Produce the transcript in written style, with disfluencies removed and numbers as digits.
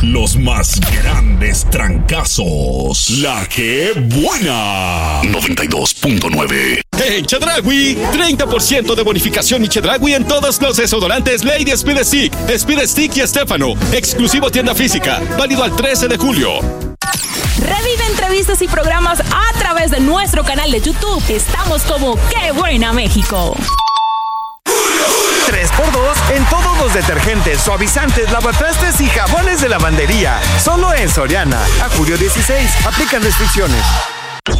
Los más grandes trancazos. La que buena. 92.9. ¡Hey, Chedraui! 30% de bonificación y Chedraui en todos los desodorantes Lady Speed Stick, Speed Stick y Estefano. Exclusivo tienda física. Válido al 13 de julio. Revive entrevistas y programas a través de nuestro canal de YouTube. Estamos como ¡Qué Buena México! 3x2 en todos los detergentes, suavizantes, lavatrastes y jabones de lavandería. Solo en Soriana. A julio 16. Aplican restricciones.